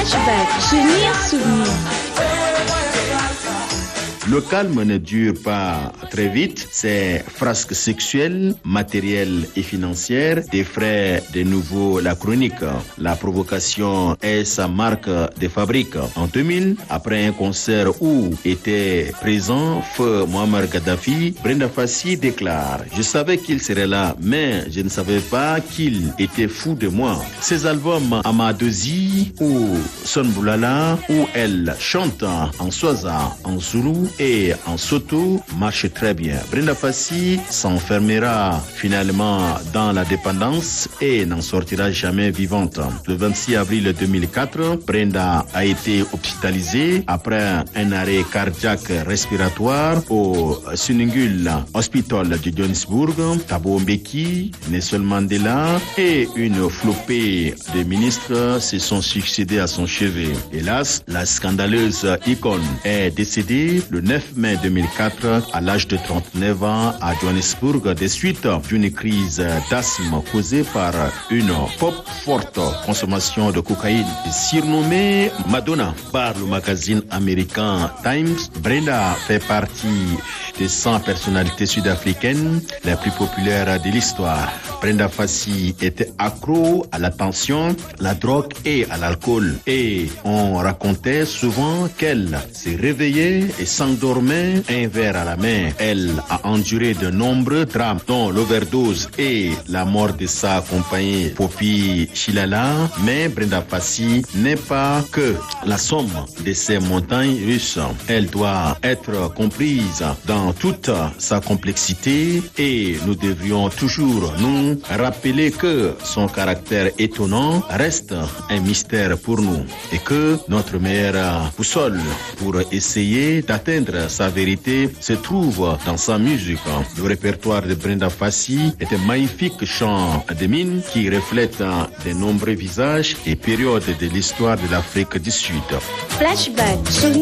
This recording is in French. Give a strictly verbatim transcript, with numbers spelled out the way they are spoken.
Flashback, souvenirs, souvenirs. Le calme ne dure pas très vite. Ces frasques sexuelles, matérielles et financières défraient de nouveau la chronique. La provocation est sa marque de fabrique. En deux mille, après un concert où était présent feu Muammar Gaddafi, Brenda Fassie déclare « Je savais qu'il serait là, mais je ne savais pas qu'il était fou de moi. » Ses albums Amadozi ou Son Boulala, où elle chante en Swaza, en Zoulou et en Soto, marche très bien. Brenda Fassie s'enfermera finalement dans la dépendance et n'en sortira jamais vivante. Le vingt-six avril deux mille quatre, Brenda a été hospitalisée après un arrêt cardiaque respiratoire au Suningul Hospital de Johannesburg. Thabo Mbeki, Nelson Mandela et une flopée de ministres se sont succédés à son chevet. Hélas, la scandaleuse icône est décédée le neuf mai deux mille quatre à l'âge de trente-neuf ans à Johannesburg des suites d'une crise d'asthme causée par une pop forte consommation de cocaïne. Surnommée Madonna par le magazine américain Times, Brenda fait partie des cent personnalités sud-africaines les plus populaires de l'histoire. Brenda Fassie était accro à l'attention, la drogue et à l'alcool. Et on racontait souvent qu'elle se réveillait et s'endormait un verre à la main. Elle a enduré de nombreux drames, dont l'overdose et la mort de sa compagne Poppy Chilala. Mais Brenda Fassie n'est pas que la somme de ces montagnes russes. Elle doit être comprise dans toute sa complexité et nous devrions toujours nous rappeler que son caractère étonnant reste un mystère pour nous et que notre meilleure boussole pour essayer d'atteindre sa vérité se trouve dans sa musique. Le répertoire de Brenda Fassie est un magnifique chant de mine qui reflète de nombreux visages et périodes de l'histoire de l'Afrique du Sud. Flashback,